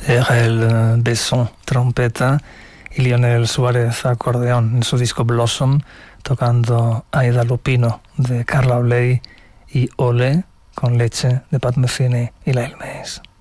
Gaël Besson, trompeta, y Lionel Suárez, acordeón, en su disco Blossom, tocando Aida Lupino de Carla Bley y Olé con leche de Pat Metheny y Lyle Mays.